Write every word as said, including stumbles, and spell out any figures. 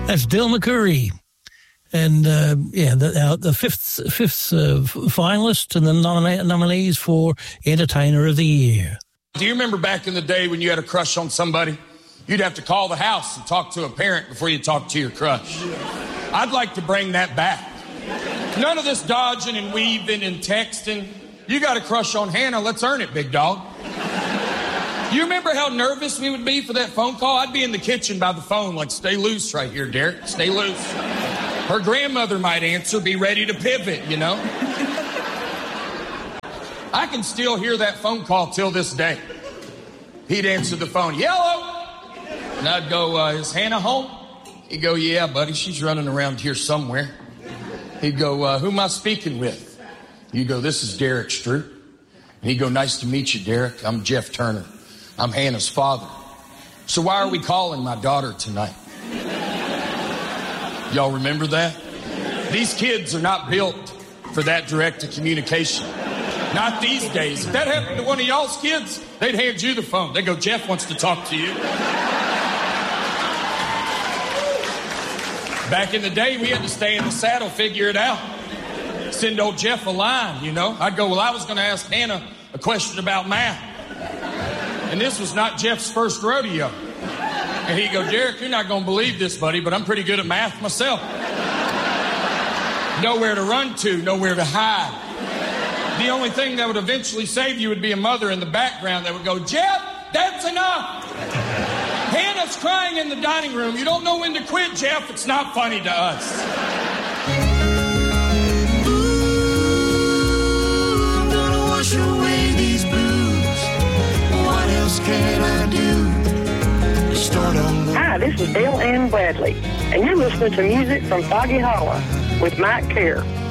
That's Del McCoury. And, uh, yeah, the, uh, the fifth fifth uh, finalist and the nomina- nominees for Entertainer of the Year. Do you remember back in the day when you had a crush on somebody? You'd have to call the house and talk to a parent before you talk to your crush. I'd like to bring that back. None of this dodging and weaving and texting. You got a crush on Hannah, let's earn it, big dog. You remember how nervous we would be for that phone call? I'd be in the kitchen by the phone like, stay loose right here, Derek, stay loose. Her grandmother might answer, be ready to pivot, you know? I can still hear that phone call till this day. He'd answer the phone, yellow. And I'd go, uh, is Hannah home? He'd go, yeah, buddy, she's running around here somewhere. He'd go, uh, who am I speaking with? You'd go, this is Derek Stroop. And he'd go, nice to meet you, Derek. I'm Jeff Turner. I'm Hannah's father. So why are we calling my daughter tonight? Y'all remember that? These kids are not built for that direct communication. Not these days. If that happened to one of y'all's kids, they'd hand you the phone. They'd go, Jeff wants to talk to you. Back in the day, we had to stay in the saddle, figure it out. Send old Jeff a line, you know. I'd go, well, I was going to ask Hannah a question about math. And this was not Jeff's first rodeo. And he'd go, Derek, you're not going to believe this, buddy, but I'm pretty good at math myself. Nowhere to run to, nowhere to hide. The only thing that would eventually save you would be a mother in the background that would go, Jeff, that's enough. Hannah's crying in the dining room. You don't know when to quit, Jeff. It's not funny to us. Ooh, I'm gonna wash away these blues. What else can I do? Start on the... Hi, this is Dale Ann Bradley, and you're listening to music from Foggy Hollow with Mike Kerr.